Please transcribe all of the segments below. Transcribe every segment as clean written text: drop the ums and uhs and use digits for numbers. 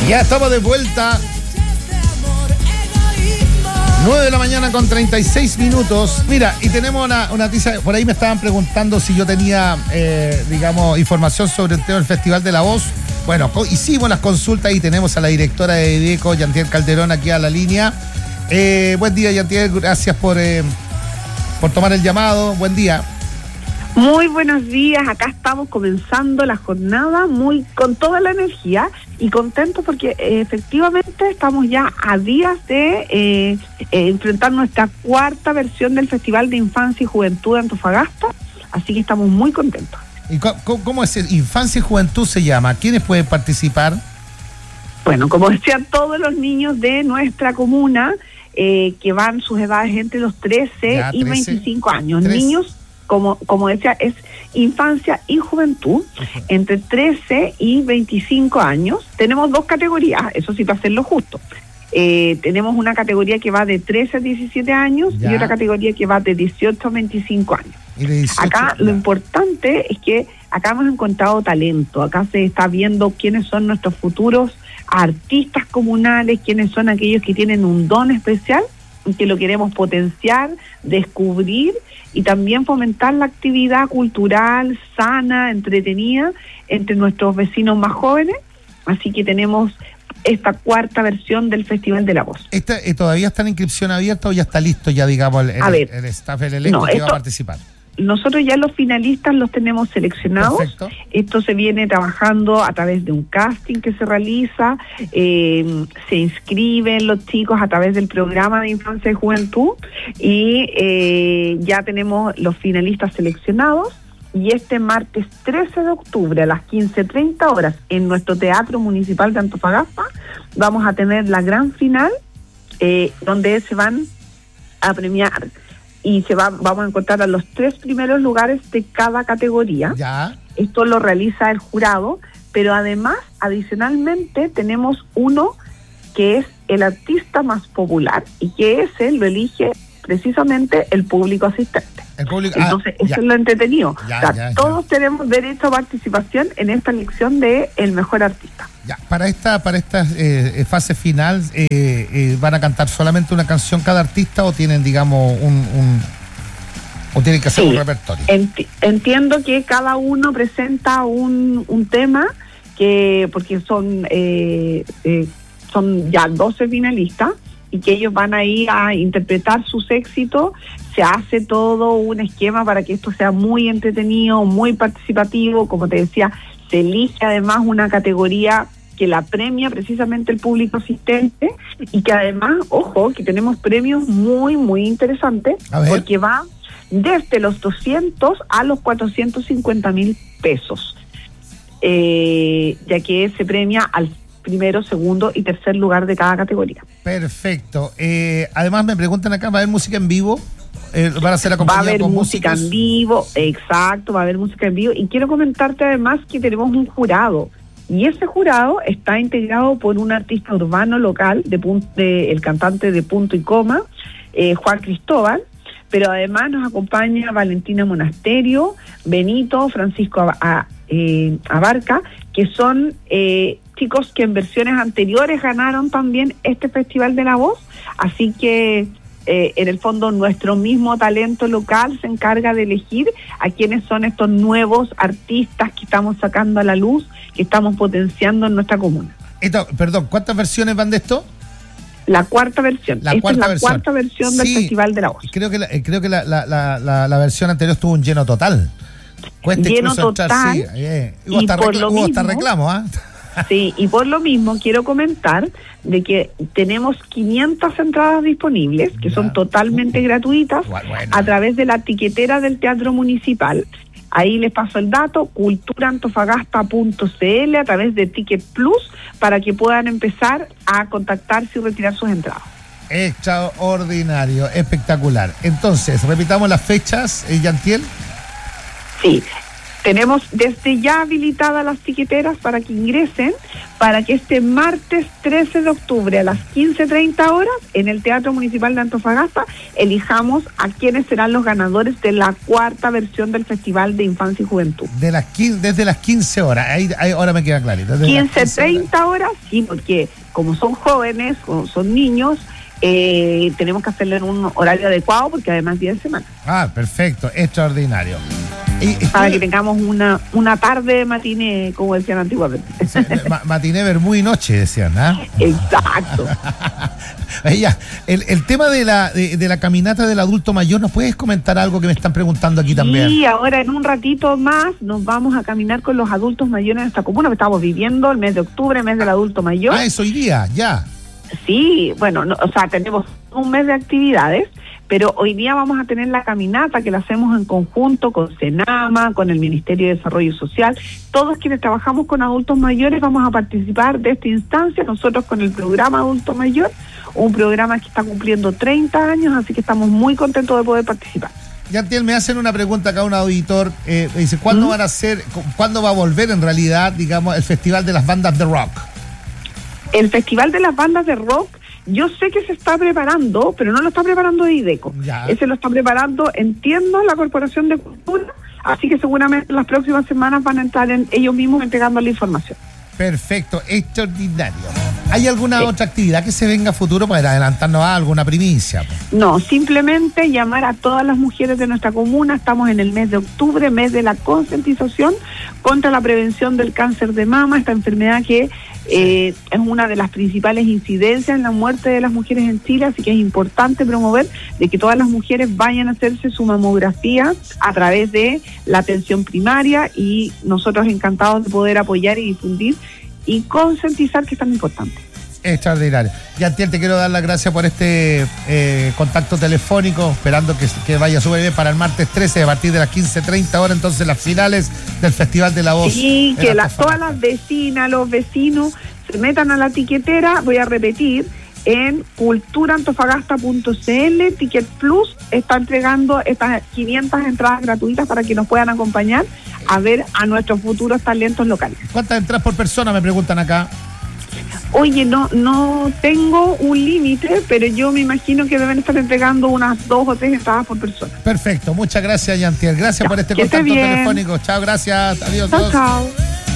Ya estamos de vuelta. 9 de la mañana con 36 minutos. Mira, y tenemos una noticia. Por ahí me estaban preguntando si yo tenía, información sobre el tema del Festival de la Voz. Bueno, hicimos las consultas y tenemos a la directora de IDECO, Yantiel Calderón, aquí a la línea. Buen día, Yantiel. Gracias por tomar el llamado. Buen día. Muy buenos días, acá estamos comenzando la jornada con toda la energía y contentos porque efectivamente estamos ya a días de enfrentar nuestra cuarta versión del Festival de Infancia y Juventud de Antofagasta, así que estamos muy contentos. ¿Y cómo es? Infancia y Juventud se llama. ¿Quiénes pueden participar? Bueno, como decían, todos los niños de nuestra comuna que van sus edades entre los 13 y 25 años. 13. Niños, como decía, es infancia y juventud, entre 13 y 25 años. Tenemos dos categorías, eso sí, para hacerlo justo. Tenemos una categoría que va de 13 a 17 años y otra categoría que va de 18 a 25 años. 18, acá lo importante es que acá hemos encontrado talento, acá se está viendo quiénes son nuestros futuros artistas comunales, quiénes son aquellos que tienen un don especial y que lo queremos potenciar, descubrir y también fomentar la actividad cultural, sana, entretenida entre nuestros vecinos más jóvenes. Así que tenemos esta cuarta versión del Festival de la Voz. ¿Todavía está en inscripción abierta o ya está listo ya, digamos, el staff, el elenco que va a participar? Nosotros ya los finalistas los tenemos seleccionados. Perfecto. Esto se viene trabajando a través de un casting que se realiza, se inscriben los chicos a través del programa de Infancia y Juventud y ya tenemos los finalistas seleccionados. Y este martes 13 de octubre a las 15:30 horas en nuestro Teatro Municipal de Antofagasta vamos a tener la gran final donde se van a premiar y vamos a encontrar a los 3 primeros lugares de cada categoría. Ya. Esto lo realiza el jurado, pero además, adicionalmente, tenemos uno que es el artista más popular y que ese lo elige precisamente el público asistente. Entonces, eso es lo entretenido. Todos tenemos derecho a participación en esta elección de el mejor artista. Ya, para esta fase final, ¿van a cantar solamente una canción cada artista o tienen, digamos, o tienen que hacer un repertorio? Entiendo que cada uno presenta un tema porque son ya 12 finalistas y que ellos van a ir a interpretar sus éxitos. Se hace todo un esquema para que esto sea muy entretenido, muy participativo. Como te decía, se elige además una categoría que la premia precisamente el público asistente y que además, ojo, que tenemos premios muy, muy interesantes porque va desde los 200 a los 450,000 pesos, ya que se premia al primero, segundo y tercer lugar de cada categoría. Perfecto. Además me preguntan acá, ¿va a haber música en vivo? ¿Van a ser acompañados con músicos? Va a haber música en vivo, exacto, va a haber música en vivo. Y quiero comentarte además que tenemos un jurado. Y ese jurado está integrado por un artista urbano local, el cantante de Punto y Coma, Juan Cristóbal, pero además nos acompaña Valentina Monasterio, Benito, Francisco Abarca, que son chicos que en versiones anteriores ganaron también este Festival de la Voz, así que en el fondo nuestro mismo talento local se encarga de elegir a quiénes son estos nuevos artistas que estamos sacando a la luz, que estamos potenciando en nuestra comuna. ¿Cuántas versiones van de esto? La cuarta versión. Esta es la cuarta versión del Festival de la Voz. Creo que la versión anterior tuvo un lleno total. Cuesta lleno total. Hubo hasta reclamo, ¿ah? Sí, y por lo mismo quiero comentar de que tenemos 500 entradas disponibles, que son totalmente gratuitas, a través de la tiquetera del Teatro Municipal. Ahí les paso el dato, culturaantofagasta.cl, a través de Ticket Plus, para que puedan empezar a contactarse y retirar sus entradas. Extraordinario, espectacular. Entonces, repitamos las fechas, Yantiel. Sí. Tenemos desde ya habilitadas las tiqueteras para que ingresen, para que este martes 13 de octubre a las 15:30 horas en el Teatro Municipal de Antofagasta elijamos a quienes serán los ganadores de la 4ª versión del Festival de Infancia y Juventud. Desde las 15 horas, ahí ahora me queda clarito. 15:30 horas, sí, porque como son jóvenes, o son niños, tenemos que hacerlo en un horario adecuado porque además día de semana. Ah, perfecto, extraordinario. Para que tengamos una tarde matiné, como decían antiguamente. Matiné, muy noche, decían, ¿ah? Exacto. El tema de la caminata del adulto mayor, ¿nos puedes comentar algo que me están preguntando aquí también? Sí, ahora en un ratito más nos vamos a caminar con los adultos mayores de esta comuna, que estamos viviendo el mes de octubre, mes del adulto mayor. Ah, es hoy día, ya. Sí, bueno, tenemos un mes de actividades, pero hoy día vamos a tener la caminata que la hacemos en conjunto con Senama, con el Ministerio de Desarrollo Social. Todos quienes trabajamos con adultos mayores vamos a participar de esta instancia, nosotros con el programa Adulto Mayor, un programa que está cumpliendo 30 años, así que estamos muy contentos de poder participar. Yantiel, me hacen una pregunta acá un auditor, me dice, ¿cuándo va a volver en realidad, digamos, el Festival de las Bandas de Rock? El Festival de las Bandas de Rock, yo sé que se está preparando, pero no lo está preparando IDECO. Ese lo está preparando, entiendo, la Corporación de Cultura, así que seguramente las próximas semanas van a estar ellos mismos entregando la información. Perfecto, extraordinario. ¿Hay alguna otra actividad que se venga a futuro para adelantarnos a alguna primicia? No, simplemente llamar a todas las mujeres de nuestra comuna. Estamos en el mes de octubre, mes de la concientización contra la prevención del cáncer de mama, esta enfermedad que es una de las principales incidencias en la muerte de las mujeres en Chile, así que es importante promover de que todas las mujeres vayan a hacerse su mamografía a través de la atención primaria, y nosotros encantados de poder apoyar y difundir y concientizar, que es tan importante. Extraordinario. Yantiel, te quiero dar las gracias por este contacto telefónico, esperando que vaya súper bien para el martes 13 a partir de las 15:30 horas, entonces las finales del Festival de la Voz. Sí, que todas las vecinas, los vecinos se metan a la tiquetera, voy a repetir, en culturaantofagasta.cl. Ticket Plus está entregando estas 500 entradas gratuitas para que nos puedan acompañar a ver a nuestros futuros talentos locales. ¿Cuántas entradas por persona, me preguntan acá? Oye, no tengo un límite, pero yo me imagino que deben estar entregando unas 2 o 3 entradas por persona. Perfecto, muchas gracias, Yantiel. Gracias por este contacto telefónico. Chao, gracias. Adiós. Chao.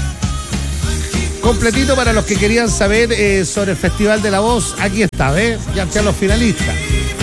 Completito para los que querían saber sobre el Festival de la Voz. Aquí está, ¿ves? Ya están los finalistas.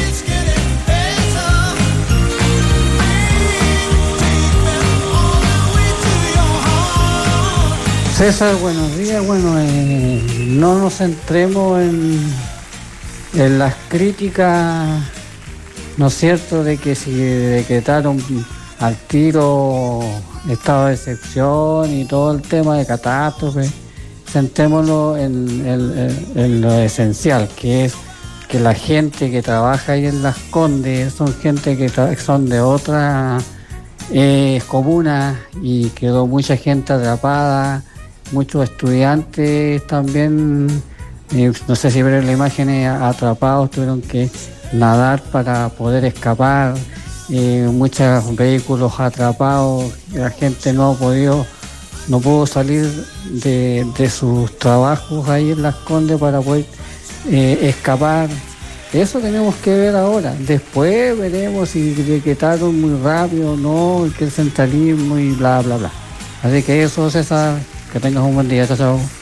César, buenos días. Bueno, no nos centremos en las críticas, ¿no es cierto?, de que si decretaron al tiro estado de excepción y todo el tema de catástrofe. Centrémonos en lo esencial, que es que la gente que trabaja ahí en Las Condes son gente que son de otras comunas, y quedó mucha gente atrapada, muchos estudiantes también, no sé si vieron las imágenes, atrapados, tuvieron que nadar para poder escapar, muchos vehículos atrapados, la gente no pudo salir de sus trabajos ahí en Las Condes para poder escapar. Eso tenemos que ver ahora. Después veremos si decretaron muy rápido o no, que el centralismo y bla, bla, bla. Así que eso, César, que tengas un buen día. Chao, chao.